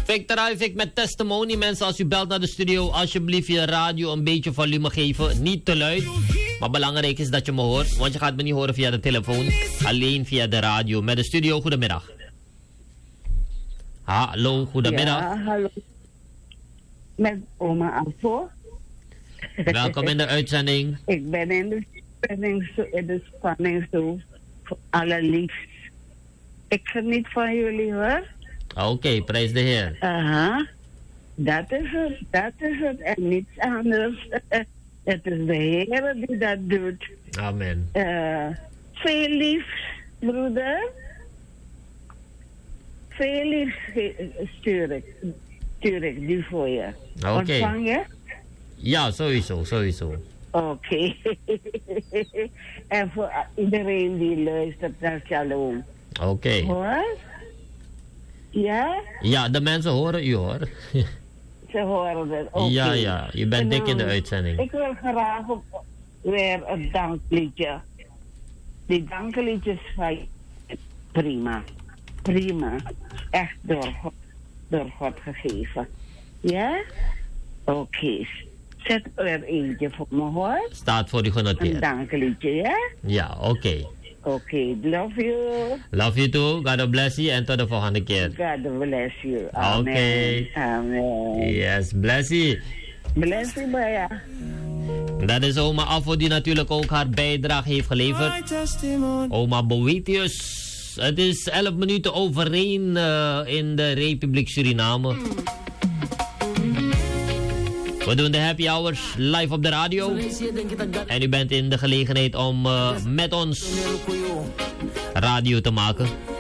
Victor Uivik met testimony. Mensen, als u belt naar de studio, alsjeblieft je radio een beetje volume geven. Niet te luid. Maar belangrijk is dat je me hoort. Want je gaat me niet horen via de telefoon. Alleen via de radio. Met de studio, goedemiddag. Hallo, goedemiddag. Ja, hallo. Met oma Afo. Welkom in de uitzending. Ik ben in de spanning zo allerliefst. Ik geniet van jullie hoor. Oké, prijs de Heer. Aha. Dat is het. En niets anders. Het is de Heer die dat doet. Amen. Veel liefs, broeder. Veel liefs stuur ik nu voor je. Oké. Ontvang je? Ja, sowieso. Oké. En voor iedereen die luistert naar Shalom. Oké. Hoor? Ja? Ja, de mensen horen u hoor. Ze horen het. Oké. Ja, je bent dik in de uitzending. Ik wil graag weer een dankliedje. Die dankliedjes van prima. Echt door God gegeven. Ja? Oké. Zet er eentje voor me hoor. Staat voor u Een genoteerd. dankliedje, ja? Ja, oké. Oké, love you. Love you too. God bless you. En tot de volgende keer. God bless you. Amen. Oké. Amen. Yes, bless you. Bless you, Baya. Dat is oma Afo die natuurlijk ook haar bijdrage heeft geleverd. Oma Boetius. Het is 11 minuten over 1 in de Republiek Suriname. We doen de happy hours live op de radio. En u bent in de gelegenheid om met ons radio te maken.